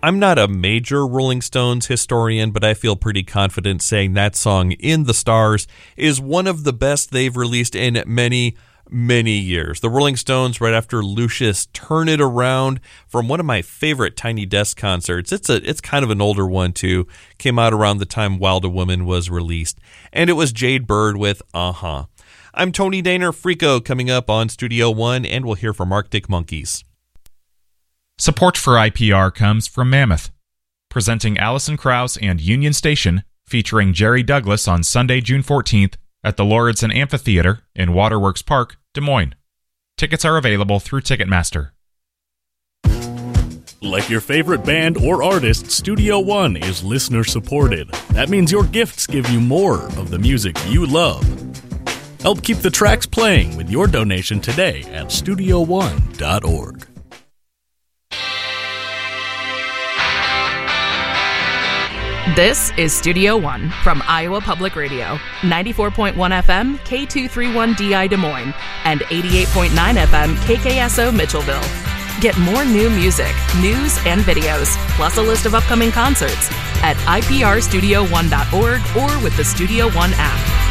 I'm not a major Rolling Stones historian, but I feel pretty confident saying that song, In the Stars, is one of the best they've released in many years. The Rolling Stones, right after Lucius, Turn It Around, from one of my favorite Tiny Desk concerts. It's kind of an older one too. Came out around the time Wild a Woman was released. And it was Jade Bird with Uh-huh. I'm Tony Daner. Freako coming up on Studio One, and we'll hear from Arctic Monkeys. Support for IPR comes from Mammoth, presenting Alison Krauss and Union Station, featuring Jerry Douglas on Sunday, June 14th, at the Lauridsen Amphitheater in Waterworks Park, Des Moines. Tickets are available through Ticketmaster. Like your favorite band or artist, Studio One is listener-supported. That means your gifts give you more of the music you love. Help keep the tracks playing with your donation today at StudioOne.org. This is Studio One from Iowa Public Radio, 94.1 FM, K231DI Des Moines, and 88.9 FM, KKSO Mitchellville. Get more new music, news, and videos, plus a list of upcoming concerts at iprstudio1.org or with the Studio One app.